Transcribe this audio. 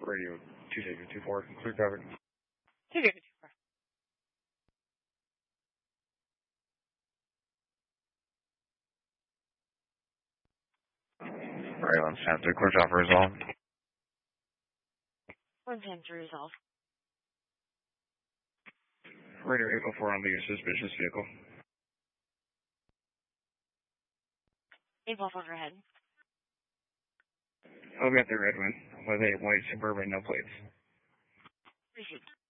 Radio 2624, clear coverage. 2624. Radio 110, clear job for resolve. 110 to resolve. Radio 804 on the suspicious vehicle. 812 overhead. I'll be at the Redwood with a white Suburban, no plates. Received.